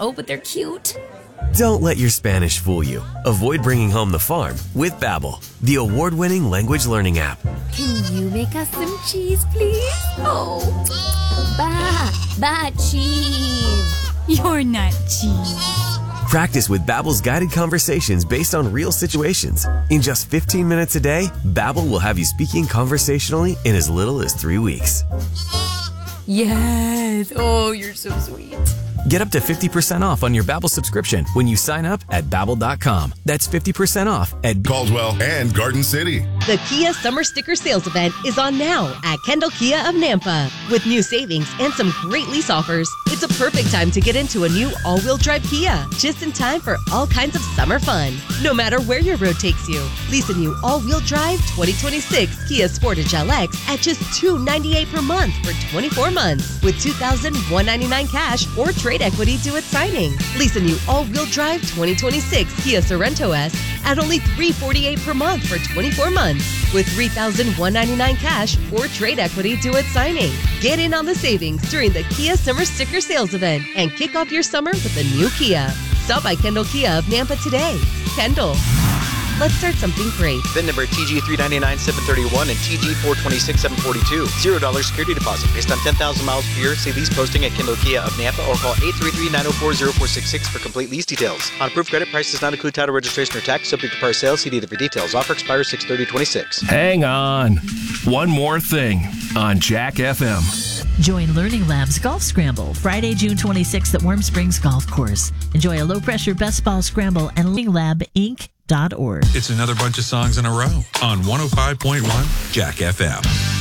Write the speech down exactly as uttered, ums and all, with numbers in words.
Oh, but they're cute. Don't let your Spanish fool you. Avoid bringing home the farm with Babbel, the award-winning language learning app. Can you make us some cheese, please? Oh, ba, ba cheese. You're not cheese. Practice with Babbel's guided conversations based on real situations. In just fifteen minutes a day, Babbel will have you speaking conversationally in as little as three weeks. Yes. Oh, you're so sweet. Get up to fifty percent off on your Babbel subscription when you sign up at Babbel dot com. That's fifty percent off at Caldwell and Garden City. The Kia Summer Sticker Sales Event is on now at Kendall Kia of Nampa. With new savings and some great lease offers, it's a perfect time to get into a new all-wheel drive Kia, just in time for all kinds of summer fun. No matter where your road takes you, lease a new all-wheel drive twenty twenty-six Kia Sportage L X at just two hundred ninety-eight dollars per month for twenty-four months with two thousand one hundred ninety-nine dollars cash or trade equity due at signing. Lease a new all-wheel drive twenty twenty-six Kia Sorento S at only three hundred forty-eight dollars per month for twenty-four months with three thousand one hundred ninety-nine dollars cash or trade equity due at signing. Get in on the savings during the Kia Summer Sticker Sales Event and kick off your summer with a new Kia. Stop by Kendall Kia of Nampa today. Kendall. Let's start something great. V I N number T G three nine nine seven three one and T G four two six seven four two. zero dollars security deposit based on ten thousand miles per year. See lease posting at Kendall Kia of Nampa or call eight three three, nine oh four, oh four six six for complete lease details. On approved credit, price does not include title, registration, or tax. Subject to prior sale. See dealer for details. Offer expires six thirty twenty-six. Hang on. One more thing on Jack F M. Join Learning Labs Golf Scramble Friday, June twenty-sixth at Warm Springs Golf Course. Enjoy a low-pressure best ball scramble and learning lab inc dot org. It's another bunch of songs in a row on one oh five point one Jack F M.